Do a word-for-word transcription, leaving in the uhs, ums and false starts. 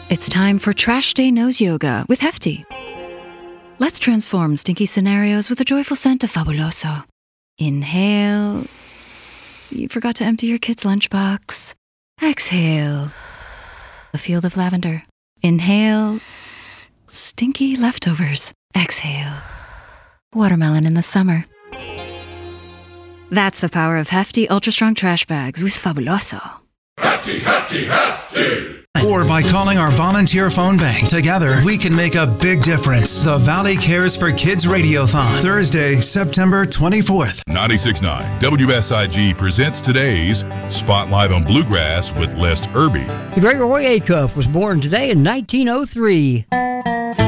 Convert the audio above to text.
It's time for Trash Day Nose Yoga with Hefty. Let's transform stinky scenarios with the joyful scent of Fabuloso. Inhale. You forgot to empty your kid's lunchbox. Exhale. A field of lavender. Inhale. Stinky leftovers. Exhale. Watermelon in the summer. That's the power of Hefty Ultra Strong Trash Bags with Fabuloso. Hefty, hefty, hefty! Or by calling our volunteer phone bank. Together, we can make a big difference. The Valley Cares for Kids Radiothon, Thursday, September twenty-fourth. ninety-six point nine W S I G presents today's Spotlight on Bluegrass with Les Irby. Gregory Acuff was born today in nineteen oh three.